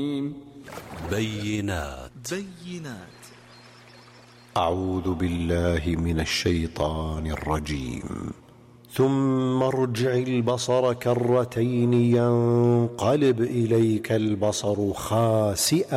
بينات. أعوذ بالله من الشيطان الرجيم. ثم ارجع البصر كرتين ينقلب إليك البصر خاسئا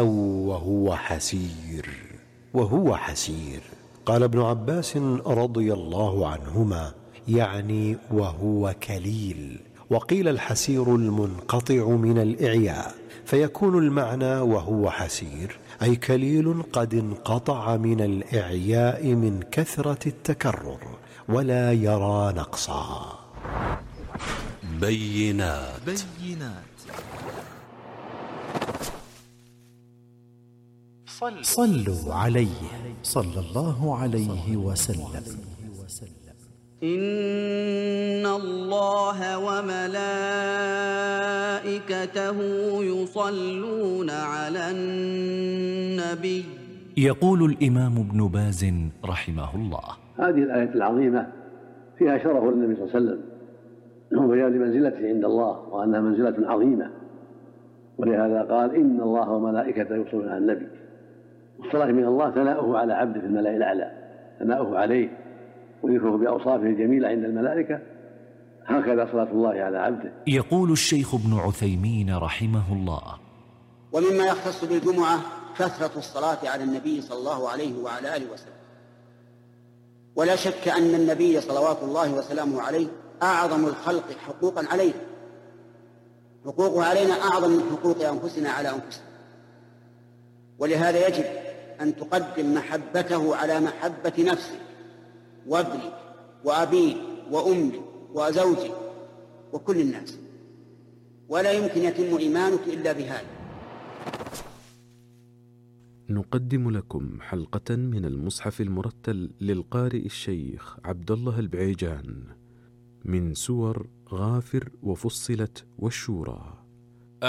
وهو حسير. قال ابن عباس رضي الله عنهما: يعني وهو كليل. وقيل الحسير المنقطع من الإعياء، فيكون المعنى وهو حسير أي كليل قد انقطع من الإعياء من كثرة التكرر ولا يرى نقصا. بينات. صلوا عليه صلى الله عليه وسلم. إن الله وملائكته يصلون على النبي. يقول الإمام ابن باز رحمه الله: هذه الآية العظيمة فيها شرف النبي صلى الله عليه وسلم وبيان منزلته عند الله وأنها منزلة عظيمة، ولهذا قال: إن الله وملائكته يصلون على النبي. والصلاة من الله ثناؤه على عبده في الملأ الأعلى، ثناؤه عليه وذكره بأوصافه الجميلة عند الملائكة، هكذا صلاة الله على عبده. يقول الشيخ ابن عثيمين رحمه الله: ومما يختص بالجمعة كثرة الصلاة على النبي صلى الله عليه وعلى آله وسلم. ولا شك أن النبي صلوات الله وسلامه عليه أعظم الخلق حقوقا عليه، حقوقه علينا أعظم من حقوق أنفسنا على أنفسنا، ولهذا يجب أن تقدم محبته على محبة نفسك وابنك وأبيك وأمك وزوجك وكل الناس، ولا يمكن يتم إيمانك إلا بهذا. نقدم لكم حلقة من المصحف المرتل للقارئ الشيخ عبد الله البعيجان من سور غافر وفصلت والشورى.